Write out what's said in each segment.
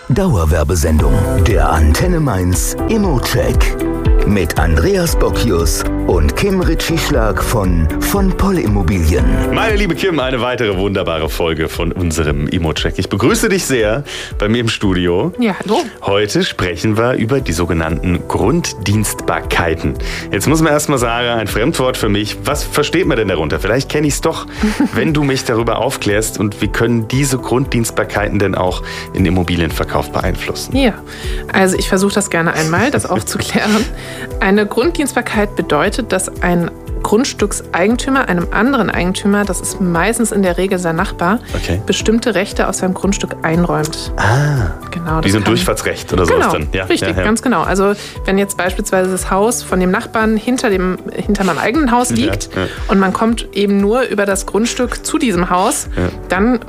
Dauerwerbesendung. Der Antenne Mainz Immo-Check. Mit Andreas Bockius und Kim Ritschieschlag von Poll Immobilien. Meine liebe Kim, eine weitere wunderbare Folge von unserem Immo-Check. Ich begrüße dich sehr bei mir im Studio. Ja, hallo. Heute sprechen wir über die sogenannten Grunddienstbarkeiten. Jetzt muss man erstmal sagen, ein Fremdwort für mich. Was versteht man denn darunter? Vielleicht kenne ich es doch, wenn du mich darüber aufklärst. Und wie können diese Grunddienstbarkeiten denn auch den Immobilienverkauf beeinflussen? Ja, also ich versuche das gerne einmal, das aufzuklären. Eine Grunddienstbarkeit bedeutet, dass ein Grundstückseigentümer einem anderen Eigentümer, das ist meistens in der Regel sein Nachbar, bestimmte Rechte aus seinem Grundstück einräumt. Genau, wie so ein Durchfahrtsrecht oder sowas dann. Ja, richtig, ganz genau. Also wenn jetzt beispielsweise das Haus von dem Nachbarn hinter meinem eigenen Haus liegt und man kommt eben nur über das Grundstück zu diesem Haus, dann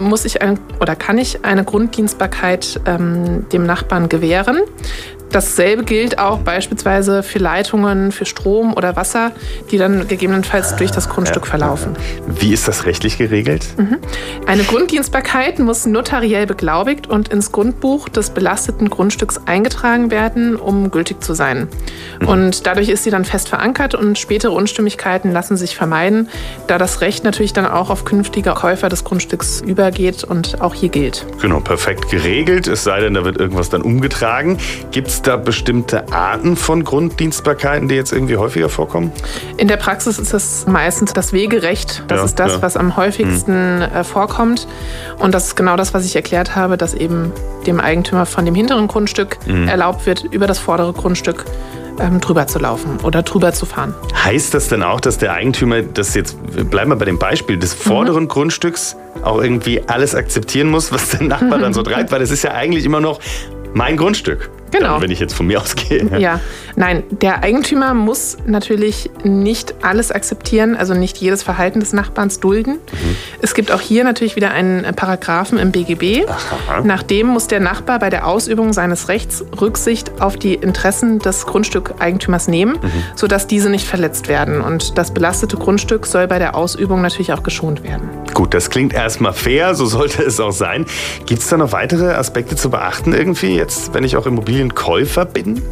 kann ich eine Grunddienstbarkeit dem Nachbarn gewähren. Dasselbe gilt auch beispielsweise für Leitungen, für Strom oder Wasser, die dann gegebenenfalls durch das Grundstück verlaufen. Wie ist das rechtlich geregelt? Eine Grunddienstbarkeit muss notariell beglaubigt und ins Grundbuch des belasteten Grundstücks eingetragen werden, um gültig zu sein. Und dadurch ist sie dann fest verankert und spätere Unstimmigkeiten lassen sich vermeiden, da das Recht natürlich dann auch auf künftige Käufer des Grundstücks übergeht und auch hier gilt. Genau, perfekt geregelt, es sei denn, da wird irgendwas dann umgetragen. Gibt es da bestimmte Arten von Grunddienstbarkeiten, die jetzt irgendwie häufiger vorkommen? In der Praxis ist das meistens das Wegerecht. Das ist das, was am häufigsten vorkommt. Und das ist genau das, was ich erklärt habe, dass eben dem Eigentümer von dem hinteren Grundstück erlaubt wird, über das vordere Grundstück drüber zu laufen oder drüber zu fahren. Heißt das denn auch, dass der Eigentümer, bleiben wir bei dem Beispiel des vorderen Grundstücks, auch irgendwie alles akzeptieren muss, was der Nachbar dann so treibt? Weil das ist ja eigentlich immer noch mein Grundstück. Genau. Dann, wenn ich jetzt von mir ausgehe. Ja, nein, der Eigentümer muss natürlich nicht alles akzeptieren, also nicht jedes Verhalten des Nachbarns dulden. Es gibt auch hier natürlich wieder einen Paragraphen im BGB. Nach dem muss der Nachbar bei der Ausübung seines Rechts Rücksicht auf die Interessen des Grundstückeigentümers nehmen, sodass diese nicht verletzt werden. Und das belastete Grundstück soll bei der Ausübung natürlich auch geschont werden. Gut, das klingt erstmal fair, so sollte es auch sein. Gibt es da noch weitere Aspekte zu beachten irgendwie, jetzt, wenn ich auch Immobilienkäufer bin?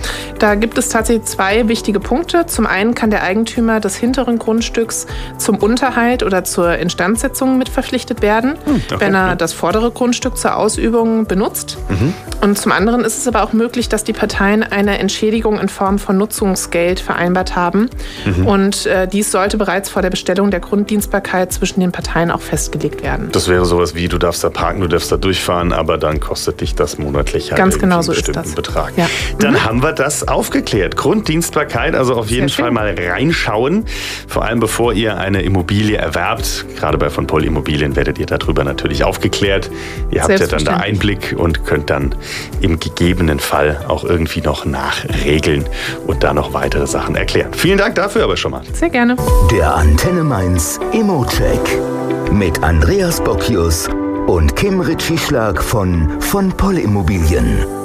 Da gibt es tatsächlich zwei wichtige Punkte. Zum einen kann der Eigentümer des hinteren Grundstücks zum Unterhalt oder zur Instandsetzung mit verpflichtet werden, wenn er das vordere Grundstück zur Ausübung benutzt. Und zum anderen ist es aber auch möglich, dass die Parteien eine Entschädigung in Form von Nutzungsgeld vereinbart haben. Und dies sollte bereits vor der Bestellung der Grunddienstbarkeit zwischen den Parteien auch festgelegt werden. Das wäre sowas wie, du darfst da parken, du darfst da durchfahren, aber dann kostet dich das monatlich ganz genau so einen bestimmten Betrag. Ja. Dann haben wir das aufgeklärt. Grunddienstbarkeit, also auf jeden Fall mal reinschauen. Vor allem bevor ihr eine Immobilie erwerbt. Gerade bei von Poll Immobilien werdet ihr darüber natürlich aufgeklärt. Ihr habt ja dann da Einblick und könnt dann im gegebenen Fall auch irgendwie noch nachregeln und da noch weitere Sachen erklären. Vielen Dank dafür aber schon mal. Sehr gerne. Der Antenne Mainz Immo-Check mit Andreas Bockius und Kim Ritschieschlag von Poll Immobilien.